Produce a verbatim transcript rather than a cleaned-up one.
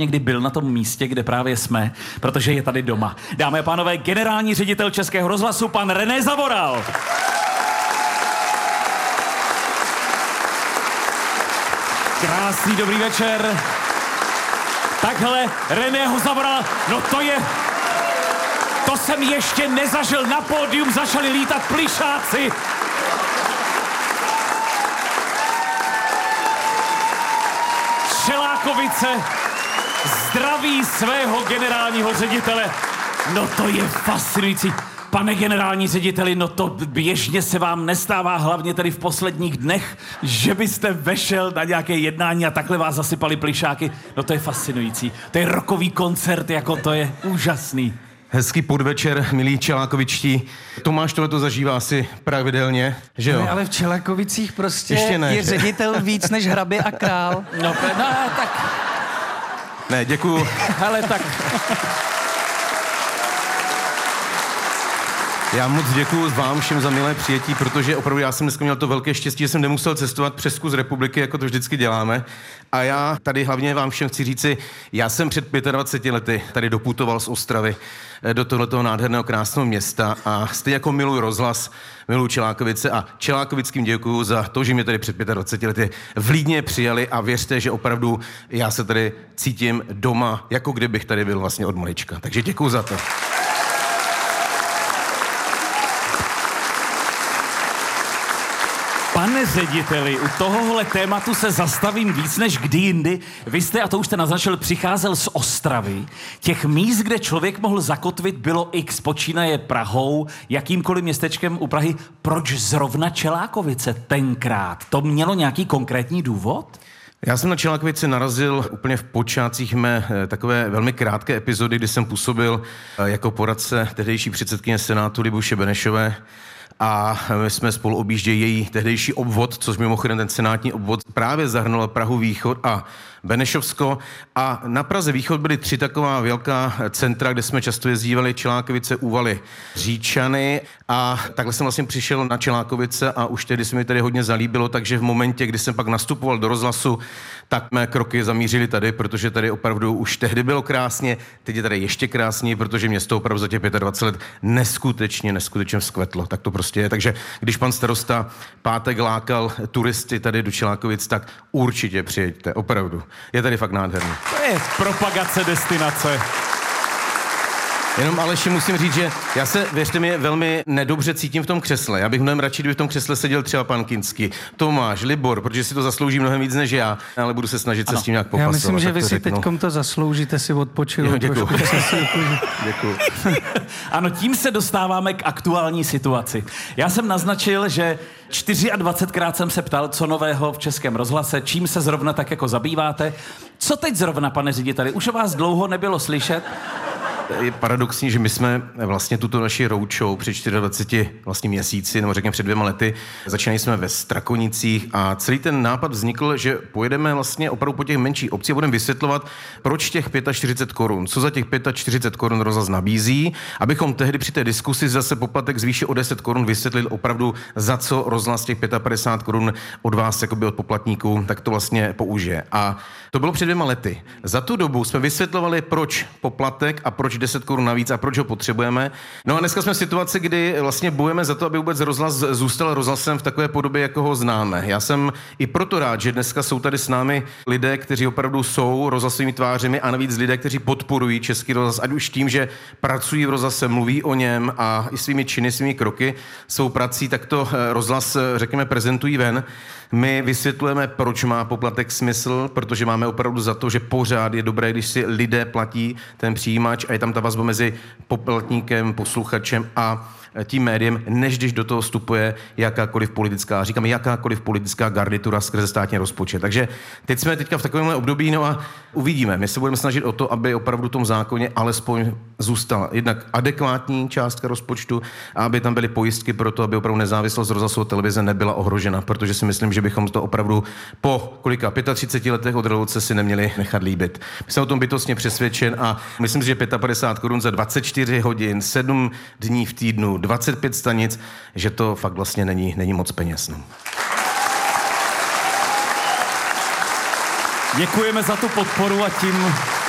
někdy byl na tom místě, kde právě jsme, protože je tady doma. Dámy a pánové, generální ředitel Českého rozhlasu, pan René Zavoral. Krásný dobrý večer. Takhle Reného Zavorala, no to je... To jsem ještě nezažil, na pódium začali lítat plišáci. Čelákovice zdraví svého generálního ředitele. No to je fascinující. Pane generální řediteli, no to běžně se vám nestává, hlavně tady v posledních dnech, že byste vešel na nějaké jednání a takhle vás zasypali plišáky. No to je fascinující. To je rockový koncert, jako to je úžasný. Hezký podvečer, milí Čelákovičtí. Tomáš tohleto zažívá asi pravidelně, že jo? No, ale v Čelákovicích prostě Ještě ne, je že? ředitel víc než hrabě a král. No, no tak... Ne, děkuju. Ale tak... Já moc děkuju vám všem za milé přijetí, protože opravdu já jsem dneska měl to velké štěstí, že jsem nemusel cestovat přes kus republiky, jako to vždycky děláme. A já tady hlavně vám všem chci říci, já jsem před dvaceti pěti lety tady doputoval z Ostravy do tohletoho nádherného krásného města a stejně jako miluji rozhlas, miluji Čelákovice a Čelákovickým děkuju za to, že mě tady před dvaceti pěti lety v Lídně přijali a věřte, že opravdu já se tady cítím doma, jako kdybych tady byl vlastně od malička. Takže děkuju za to. Pane řediteli, u tohohle tématu se zastavím víc než kdy jindy. Vy jste, a to už jste naznačil, přicházel z Ostravy. Těch míst, kde člověk mohl zakotvit, bylo x. Počínaje Prahou, jakýmkoliv městečkem u Prahy. Proč zrovna Čelákovice tenkrát? To mělo nějaký konkrétní důvod? Já jsem na Čelákovice narazil úplně v počátcích mé takové velmi krátké epizody, kdy jsem působil jako poradce tehdejší předsedkyně Senátu Libuše Benešové. A my jsme spolu objížděli její tehdejší obvod, což mimochodem ten senátní obvod právě zahrnul Prahu východ a Benešovsko. A na Praze východ byly tři taková velká centra, kde jsme často jezdívali: Čelákovice, Úvaly, Říčany. A takhle jsem vlastně přišel na Čelákovice a už tehdy se mi tady hodně zalíbilo, takže v momentě, kdy jsem pak nastupoval do rozhlasu, tak mé kroky zamířily tady, protože tady opravdu už tehdy bylo krásně, teď je tady ještě krásněji, protože město opravdu za těch dvacet pět let neskutečně, neskutečně vzkvetlo. Tak to prostě je. Takže když pan starosta pátek lákal turisty tady do Čelákovic, tak určitě přijeďte, opravdu. Je tady fakt nádherný. To je propagace destinace. Jenom Aleši musím říct, že já se, věřte mi, velmi nedobře cítím v tom křesle. Já bych mnohem radši, kdyby v tom křesle seděl třeba pan Kinský, Tomáš, Libor, protože si to zaslouží mnohem víc než já, ale budu se snažit ano. se s tím nějak popasovat. Já myslím, že vy to si řeknu. teďkom to zasloužíte, si odpočinout. Děkuju. Děkuju. Ano, tím se dostáváme k aktuální situaci. Já jsem naznačil, že dvacetčtyřikrát jsem se ptal, co nového v Českém rozhlase, čím se zrovna tak jako zabýváte. Co teď zrovna, pane řediteli? Už o vás dlouho nebylo slyšet. Je paradoxní, že my jsme vlastně tuto naši roadshow před dvaceti čtyřmi vlastně měsíci, nebo řekněme před dvěma lety, začínali jsme ve Strakonicích a celý ten nápad vznikl, že pojedeme vlastně opravdu po těch menších obcích a budeme vysvětlovat, proč těch čtyřicet pět korun, co za těch čtyřicet pět korun rozhlas nabízí, abychom tehdy při té diskusi zase poplatek zvýšil o deset korun, vysvětlili opravdu, za co rozhlas těch padesát pět korun od vás, jakoby od poplatníků, tak to vlastně použije. A to bylo před dvěma lety. Za tu dobu jsme vysvětlovali, proč poplatek a proč deset korun navíc a proč ho potřebujeme. No a dneska jsme v situaci, kdy vlastně bojujeme za to, aby vůbec rozhlas zůstal rozhlasem v takové podobě, jako ho známe. Já jsem i proto rád, že dneska jsou tady s námi lidé, kteří opravdu jsou rozhlasovými tvářemi a navíc lidé, kteří podporují český rozhlas, ať už tím, že pracují v rozhlase, mluví o něm a i svými činy, svými kroky, svou prací, tak to rozhlas, řekněme, prezentují ven. My vysvětlujeme, proč má poplatek smysl, protože máme opravdu za to, že pořád je dobré, když si lidé platí ten přijímač a je tam ta vazba mezi poplatníkem, posluchačem a tím médiem, než když do toho vstupuje jakákoliv politická, říkám jakákoliv politická garnitura skrze státní rozpočet. Takže teď jsme teďka v takovémhle období, no a uvidíme. My se budeme snažit o to, aby opravdu v tom zákoně alespoň zůstala jednak adekvátní částka rozpočtu a aby tam byly pojistky pro to, aby opravdu nezávislost rozhlasové televize nebyla ohrožena, protože si myslím, že bychom to opravdu po kolika třiceti pěti letech od revoluce si neměli nechat líbit. My jsem o tom bytostně přesvědčen a myslím si, že padesát pět korun za dvacet čtyři hodin, sedm dní v týdnu, dvacet pět stanic, že to fakt vlastně není, není moc peněz. No. Děkujeme za tu podporu a tím